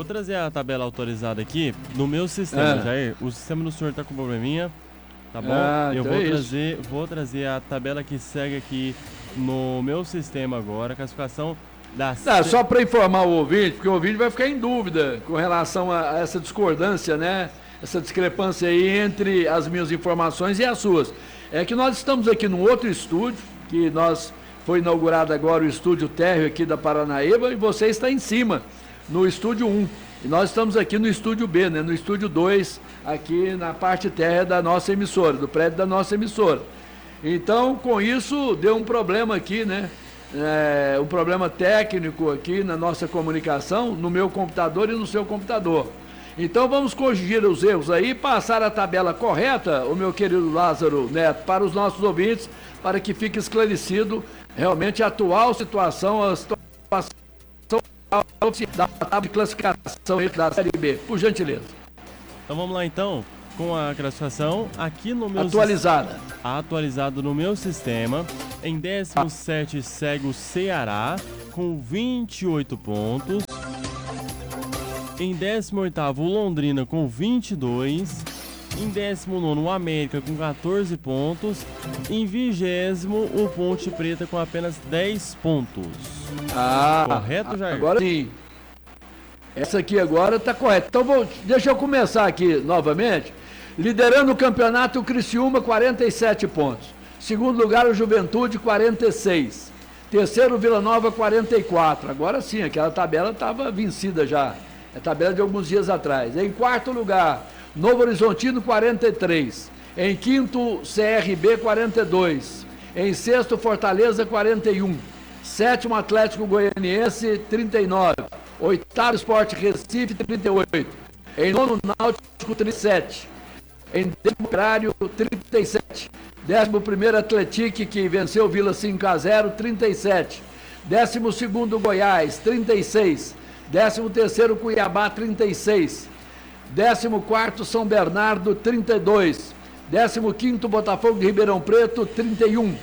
Vou trazer a tabela autorizada aqui no meu sistema, Jair. O sistema do senhor tá com probleminha, tá bom? Eu então vou trazer a tabela que segue aqui no meu sistema agora, classificação da... Só para informar o ouvinte, porque o ouvinte vai ficar em dúvida com relação a essa discordância, né? Essa discrepância aí entre as minhas informações e as suas. É que nós estamos aqui num outro estúdio, que foi inaugurado agora o estúdio térreo aqui da Paranaíba, e você está em cima, no estúdio 1. E nós estamos aqui no estúdio B, né? No estúdio 2, aqui na parte térrea da nossa emissora, do prédio da nossa emissora. Então, com isso, deu um problema aqui, né? Um problema técnico aqui na nossa comunicação, no meu computador e no seu computador. Então vamos corrigir os erros aí, passar a tabela correta, o meu querido Lázaro Neto, para os nossos ouvintes, para que fique esclarecido realmente a atual situação, a situação da tabela de classificação da Série B, por gentileza. Então vamos lá então, com a classificação aqui no meu... Atualizado no meu sistema. Em 17º segue o Ceará, com 28 pontos. Em 18º, o Londrina com 22. Em 19º, o América com 14 pontos. Em 20º, o Ponte Preta com apenas 10 pontos. Correto, Jair? Agora sim. Essa aqui agora está correta. Então deixa eu começar aqui novamente. Liderando o campeonato, o Criciúma, 47 pontos. Segundo lugar, o Juventude, 46. Terceiro, o Vila Nova, 44. Agora sim, aquela tabela estava vencida já. É a tabela de alguns dias atrás. Em quarto lugar, Novo Horizontino, 43. Em quinto, CRB, 42. Em sexto, Fortaleza, 41. Sétimo, Atlético Goianiense, 39. Oitavo, Sport Recife, 38. Em nono, Náutico, 37. Em 10º, 37. 11º, Atlético, que venceu o Vila 5-0, 37. 12º, Goiás, 36. 13º, Cuiabá, 36. 14º, São Bernardo, 32. 15º, Botafogo de Ribeirão Preto, 31.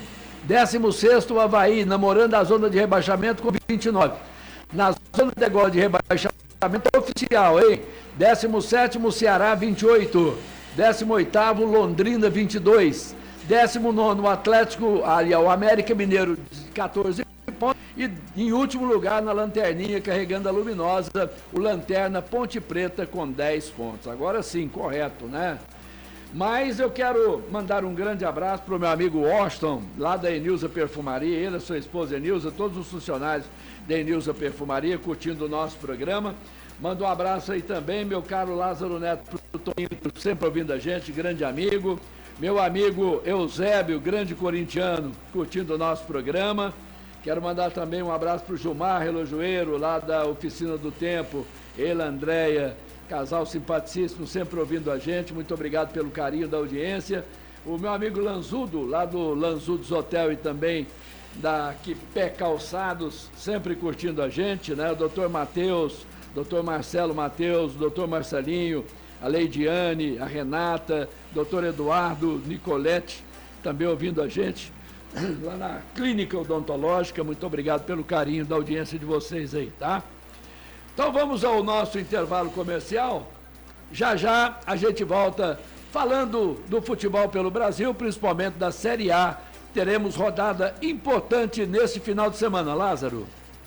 16º, Avaí, namorando a zona de rebaixamento, com 29. Na zona de rebaixamento oficial, hein? 17º, Ceará, 28. 18º, Londrina, 22. 19º, Atlético, o América Mineiro, 14 pontos. E em último lugar, na lanterninha, carregando a luminosa, o Lanterna Ponte Preta com 10 pontos. Agora sim, correto, né? Mas eu quero mandar um grande abraço para o meu amigo Washington, lá da Enilza Perfumaria, ele, a sua esposa Enilza, todos os funcionários da Enilza Perfumaria, curtindo o nosso programa. Manda um abraço aí também, meu caro Lázaro Neto, pro Toninho, sempre ouvindo a gente, grande amigo. Meu amigo Eusébio, grande corintiano, curtindo o nosso programa. Quero mandar também um abraço para o Gilmar Relojoeiro, lá da Oficina do Tempo. Ele, Andréia, casal simpaticíssimo, sempre ouvindo a gente. Muito obrigado pelo carinho da audiência. O meu amigo Lanzudo, lá do Lanzudos Hotel e também da Quipé Calçados, sempre curtindo a gente, né? O doutor Matheus, doutor Marcelo Matheus, doutor Marcelinho, a Leidiane, a Renata, doutor Eduardo, Nicolete, também ouvindo a gente lá na Clínica Odontológica. Muito obrigado pelo carinho da audiência de vocês aí, tá? Então vamos ao nosso intervalo comercial. Já já a gente volta falando do futebol pelo Brasil, principalmente da Série A. Teremos rodada importante nesse final de semana, Lázaro.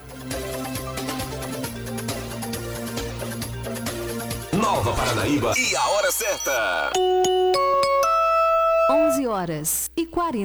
Nova Paranaíba e a hora certa. 11h40.